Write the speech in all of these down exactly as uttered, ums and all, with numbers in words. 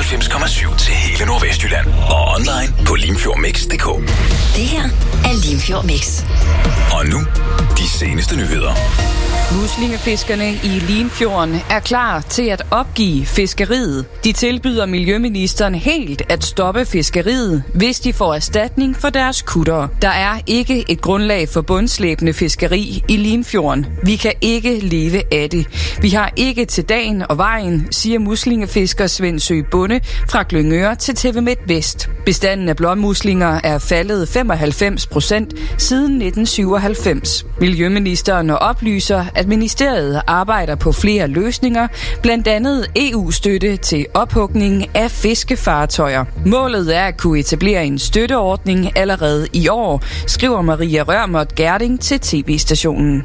fireoghalvfems komma syv til hele Nordvestjylland. Og online på limfjordmix punktum d k. Det her er Limfjord Mix. Og nu, de seneste nyheder. Muslingefiskerne i Limfjorden er klar til at opgive fiskeriet. De tilbyder miljøministeren helt at stoppe fiskeriet, hvis de får erstatning for deres kuttere. Der er ikke et grundlag for bundslæbende fiskeri i Limfjorden. Vi kan ikke leve af det. Vi har ikke til dagen og vejen, siger muslingefisker Svend Søe Bonde fra Glyngøre til T V Midt Vest. Bestanden af blåmuslinger er faldet femoghalvfems procent siden nitten syvoghalvfems. Miljøministeren oplyser, at ministeriet arbejder på flere løsninger, blandt andet E U-støtte til ophugning af fiskefartøjer. Målet er at kunne etablere en støtteordning allerede i år, skriver Maria Rørmert Gerding til T V-stationen.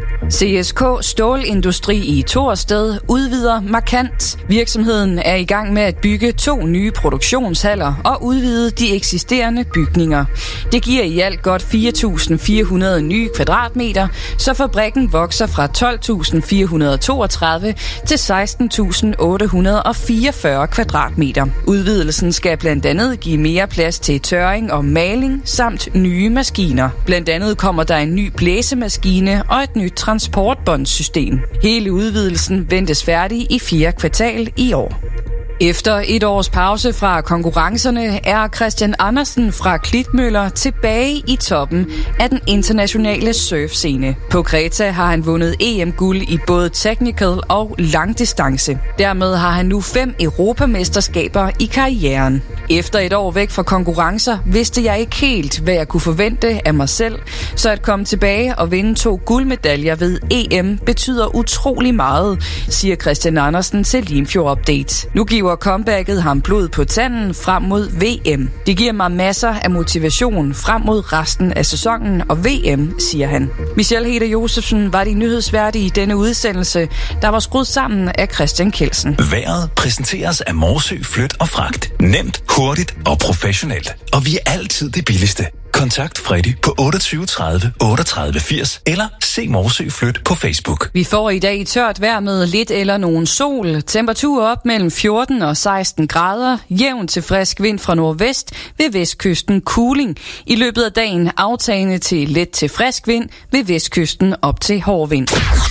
C S K Stålindustri i Torsted udvider markant. Virksomheden er i gang med at bygge to nye produktionshaller og udvide de eksisterende bygninger. Det giver i alt godt fire tusind fire hundrede nye kvadratmeter, så fabrikken vokser fra tolv tusind fire hundrede toogtredive til seksten tusind otte hundrede fireogfyrre kvadratmeter. Udvidelsen skal blandt andet give mere plads til tørring og maling samt nye maskiner. Blandt andet kommer der en ny blæsemaskine og et nyt transportbåndssystem. Hele udvidelsen ventes færdig i fjerde kvartal i år. Efter et års pause fra konkurrencerne er Christian Andersen fra Klitmøller tilbage i toppen af den internationale surfscene. På Kreta har han vundet E M-guld i både technical og langdistance. Dermed har han nu fem europamesterskaber i karrieren. Efter et år væk fra konkurrencer vidste jeg ikke helt, hvad jeg kunne forvente af mig selv, så at komme tilbage og vinde to guldmedaljer ved E M betyder utrolig meget, siger Christian Andersen til Limfjord Update. Nu giver comebacket ham blod på tanden frem mod V M. Det giver mig masser af motivation frem mod resten af sæsonen og V M, siger han. Michelle Heder Josefsen var de nyhedsværdige i denne udsendelse, der var skruet sammen af Christian Kelsen. Vejret præsenteres af Morsø Flyt og Fragt. Nemt, hurtigt og professionelt. Og vi er altid det billigste. Kontakt Freddy på otteogtyve tredive otteogtredive firs eller se Morsø Flyt på Facebook. Vi får i dag tørt vejr med lidt eller nogen sol. Temperatur op mellem fjorten og seksten grader. Jævn til frisk vind fra nordvest ved vestkysten kuling. I løbet af dagen aftagende til let til frisk vind ved vestkysten op til hård vind.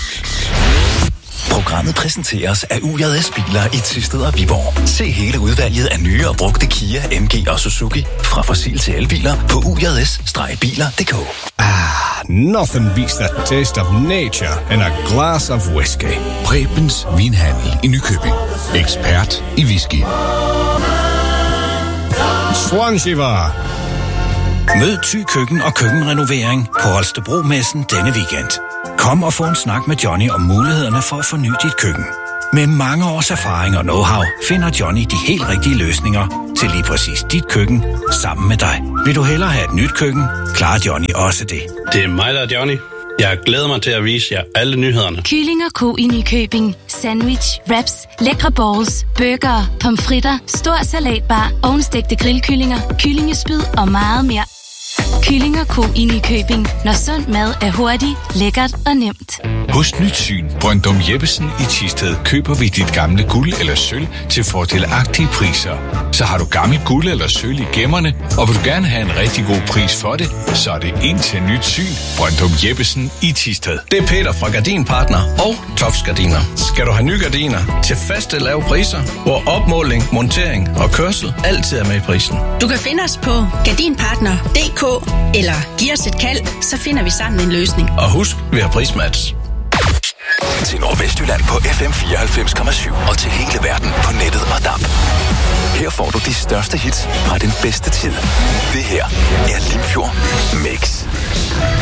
Programmet præsenteres af U J S Biler i Thisted og Viborg. Se hele udvalget af nye og brugte Kia, M G og Suzuki fra fossil til elbiler på u j s biler punktum d k. Ah, nothing beats that taste of nature and a glass of whiskey. Prebens Vinhandel i Nykøbing. Ekspert i whisky. Swanshiva. Mød Thy Køkken og køkkenrenovering på Holstebro-messen denne weekend. Kom og få en snak med Johnny om mulighederne for at forny dit køkken. Med mange års erfaring og know-how finder Johnny de helt rigtige løsninger til lige præcis dit køkken sammen med dig. Vil du hellere have et nyt køkken, klarer Johnny også det. Det er mig, der er Johnny. Jeg glæder mig til at vise jer alle nyhederne. Kylling og ko i Nykøbing. Sandwich, wraps, lækre balls, burger, pomfritter, stor salatbar, ovnstegte grillkyllinger, kyllingespyd og meget mere. Kylling og ko i Nykøbing. Når sund mad er hurtigt, lækkert og nemt. Hos Nyt Syn, Brøndum Jeppesen i Thisted, køber vi dit gamle guld eller sølv til fordelagtige priser. Så har du gammel guld eller sølv i gemmerne, og vil du gerne have en rigtig god pris for det, så er det ind til Nyt Syn, Brøndum Jeppesen i Thisted. Det er Peter fra Gardinpartner og Tofts Gardiner. Skal du have nye gardiner til faste lave priser, hvor opmåling, montering og kørsel altid er med i prisen. Du kan finde os på gardinpartner punktum d k eller giv os et kald, så finder vi sammen en løsning. Og husk, vi har prismatch. Til Nordvestjylland på F M fireoghalvfems komma syv og til hele verden på nettet og D A B. Her får du de største hits fra den bedste tid. Det her er Limfjord Mix.